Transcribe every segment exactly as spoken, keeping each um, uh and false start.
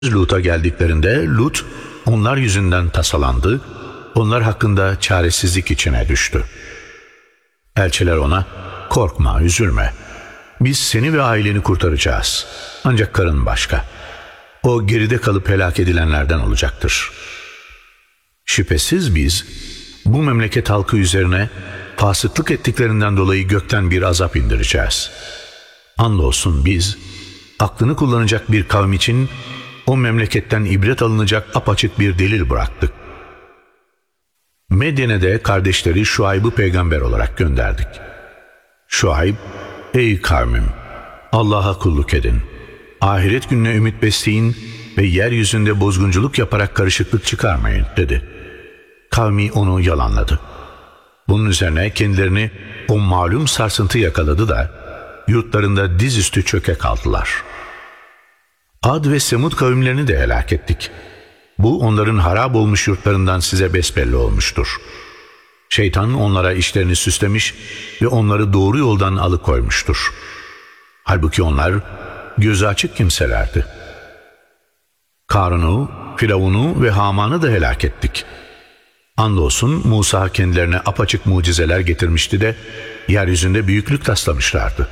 Lut'a geldiklerinde Lut onlar yüzünden tasalandı, onlar hakkında çaresizlik içine düştü. Elçiler ona, korkma, üzülme. Biz seni ve aileni kurtaracağız. Ancak karın başka. O geride kalıp helak edilenlerden olacaktır. Şüphesiz biz bu memleket halkı üzerine fasıklık ettiklerinden dolayı gökten bir azap indireceğiz. Andolsun biz aklını kullanacak bir kavim için o memleketten ibret alınacak apaçık bir delil bıraktık. Medyen'e de kardeşleri Şuayb'ı peygamber olarak gönderdik. Şuayb, ey kavmim, Allah'a kulluk edin, ahiret gününe ümit besleyin ve yeryüzünde bozgunculuk yaparak karışıklık çıkarmayın dedi. Kavmi onu yalanladı. Bunun üzerine kendilerini o malum sarsıntı yakaladı da yurtlarında dizüstü çöke kaldılar. Ad ve Semud kavimlerini de helak ettik. Bu onların harap olmuş yurtlarından size besbelli olmuştur. Şeytan onlara işlerini süslemiş ve onları doğru yoldan alıkoymuştur. Halbuki onlar gözü açık kimselerdi. Karun'u, Firavun'u ve Haman'ı da helak ettik. Andolsun Musa kendilerine apaçık mucizeler getirmişti de yeryüzünde büyüklük taslamışlardı.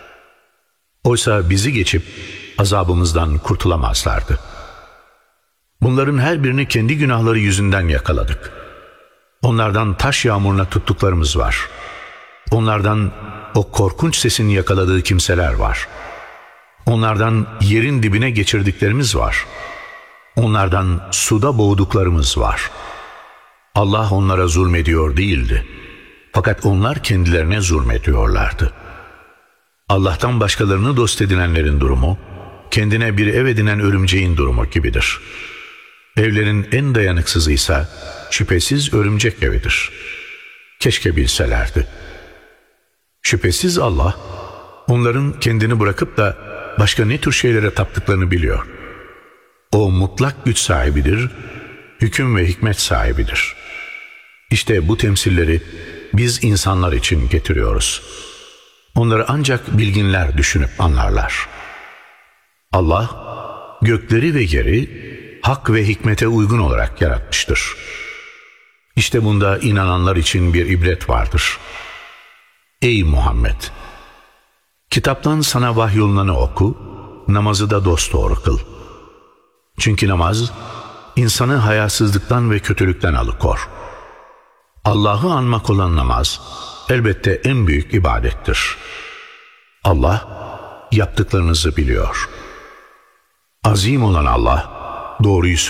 Oysa bizi geçip azabımızdan kurtulamazlardı. Bunların her birini kendi günahları yüzünden yakaladık. Onlardan taş yağmuruna tuttuklarımız var. Onlardan o korkunç sesin yakaladığı kimseler var. Onlardan yerin dibine geçirdiklerimiz var. Onlardan suda boğduklarımız var. Allah onlara zulmediyor değildi. Fakat onlar kendilerine zulmediyorlardı. Allah'tan başkalarını dost edinenlerin durumu, kendine bir ev edinen örümceğin durumu gibidir. Evlerin en dayanıksızıysa şüphesiz örümcek evidir. Keşke bilselerdi. Şüphesiz Allah, onların kendini bırakıp da başka ne tür şeylere taptıklarını biliyor. O mutlak güç sahibidir, hüküm ve hikmet sahibidir. İşte bu temsilleri biz insanlar için getiriyoruz. Onları ancak bilginler düşünüp anlarlar. Allah, gökleri ve yeri hak ve hikmete uygun olarak yaratmıştır. İşte bunda inananlar için bir ibret vardır. Ey Muhammed! Kitaptan sana vahyolunanı oku, namazı da dosdoğru kıl. Çünkü namaz, insanı hayasızlıktan ve kötülükten alıkor. Allah'ı anmak olan namaz, elbette en büyük ibadettir. Allah, yaptıklarınızı biliyor. Azim olan Allah, doğruyu söylüyor.